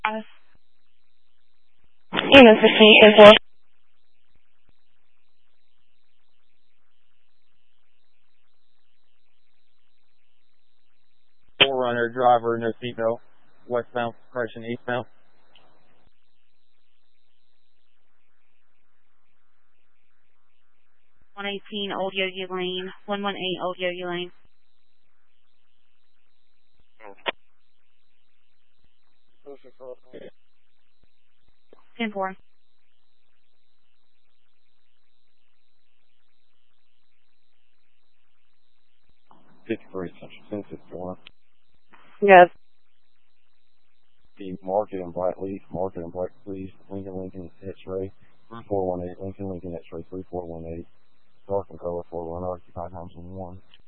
Unit 15 4. Forerunner driver, no seatbelt. Westbound, correction, eastbound. 118 Old Yogi Lane. 118 Old Yogi Lane. 10-4. 53 Central 1061. Yes. The market and black leaf, market and black please. Lincoln, X-ray, 3418. Lincoln, X-ray, 3418. Dark and color 41, occupied homes in 1.